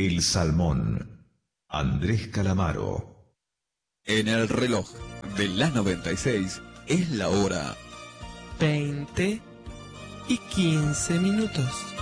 El Salmón, Andrés Calamaro. En el reloj de la 96 es la hora 20:15.